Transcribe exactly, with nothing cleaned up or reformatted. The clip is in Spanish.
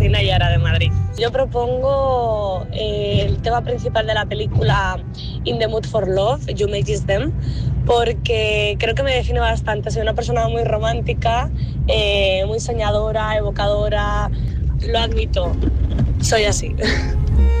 soy Nayara de Madrid. Yo propongo eh, el tema principal de la película In the Mood for Love, You Make It Them, porque creo que me define bastante. Soy una persona muy romántica, eh, muy soñadora, evocadora, lo admito, soy así.